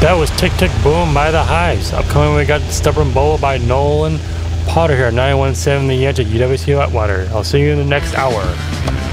That was Tick Tick Boom by The Hives. Upcoming, we got Stubborn Bowl by Nolan Potter here, 917 The Edge at UWC Wetwater. I'll see you in the next hour.